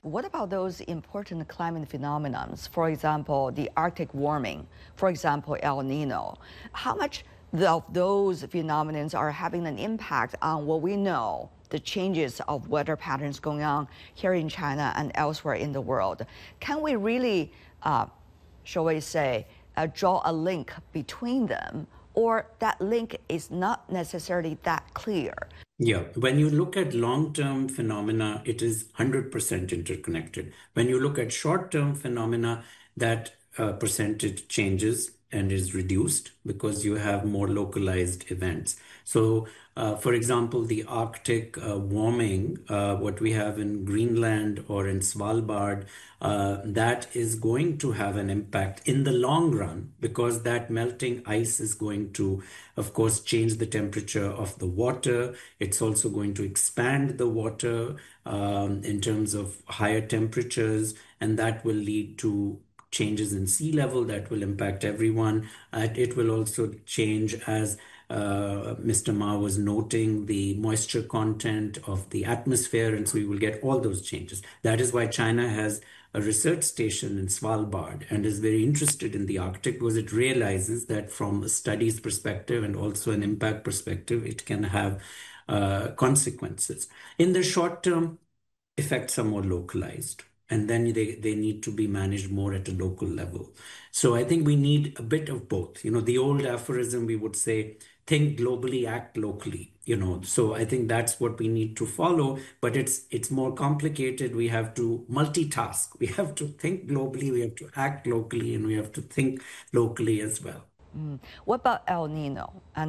what about those important climate phenomena? For example, the Arctic warming, for example, El Nino. How much of those phenomena are having an impact on what we know, the changes of weather patterns going on here in China and elsewhere in the world? Can we really, shall we say, draw a link between them, or that link is not necessarily that clear? Yeah, when you look at long-term phenomena, it is 100% interconnected. When you look at short-term phenomena, that percentage changes and is reduced because you have more localized events. So, for example, the Arctic warming, what we have in Greenland or in Svalbard, that is going to have an impact in the long run because that melting ice is going to, of course, change the temperature of the water. It's also going to expand the water in terms of higher temperatures, and that will lead to changes in sea level that will impact everyone. It will also change, as Mr. Ma was noting, the moisture content of the atmosphere, and so we will get all those changes. That is why China has a research station in Svalbard and is very interested in the Arctic because it realizes that from a studies perspective and also an impact perspective, it can have consequences. In the short term, effects are more localized and then they need to be managed more at a local level. So I think we need a bit of both. The old aphorism we would say, think globally, act locally. So I think that's what we need to follow, but it's more complicated. We have to multitask. We have to think globally, we have to act locally, and we have to think locally as well. What about El Nino?